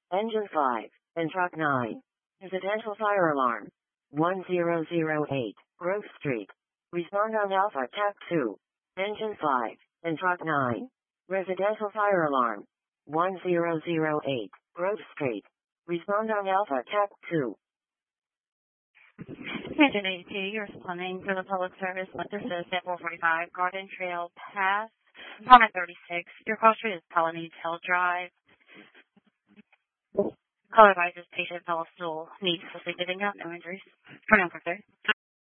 Engine 5, and Truck 9. Residential fire alarm. 1008, Grove Street. Respond on Alpha TAC 2. Engine 5, and Truck 9. Residential fire alarm. 1008, Grove Street. Respond on Alpha TAC 2. Engine 82, you're responding for the public service winter at 445 Garden Trail Pass, apartment 36. Your call street is Colony Hill Drive. Caller advises patient fell stool, needs to sleep, no injuries. Turn on for 3.